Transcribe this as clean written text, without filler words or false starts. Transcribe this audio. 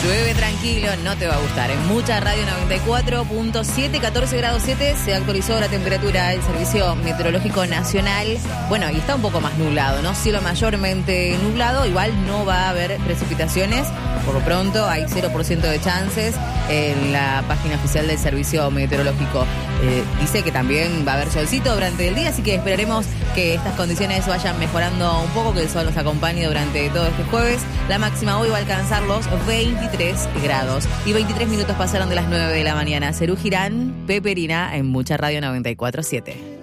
llueve tranquilo, no te va a gustar. En Mucha Radio 94.7, 14 grados 7, se actualizó la temperatura del Servicio Meteorológico Nacional. Bueno, y está un poco más nublado, ¿no? Cielo mayormente nublado, igual no va a haber precipitaciones. Por lo pronto hay 0% de chances en la página oficial del Servicio Meteorológico. Dice que también va a haber solcito durante el día, así que esperaremos que estas condiciones vayan mejorando un poco, que el sol nos acompañe durante todo este jueves. La máxima hoy va a alcanzar los 23 grados. Y 23 minutos pasaron de las 9 de la mañana. Serú Girán, Peperina, en Mucha Radio 94.7.